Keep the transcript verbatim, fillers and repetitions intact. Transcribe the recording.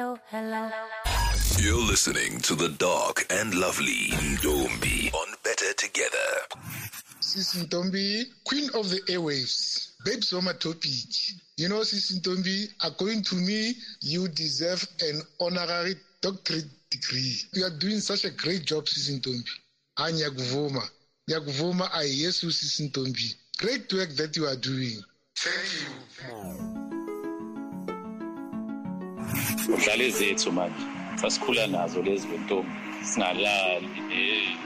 hello, hello. You're listening to the dark and lovely Ntombi on Better Together. Sisi Ntombi, queen of the airwaves, babes on my topic. You know, Sisi Ntombi, according to me, you deserve an honorary doctorate degree. You are doing such a great job, Sisi Ntombi. Anyakuvuma. Nyakuvuma ayesu Sisi Ntombi. Great work that you are doing. Thank you. Udlala ezethu manje. Sasikhula nazo lezi zintombi. Singalali.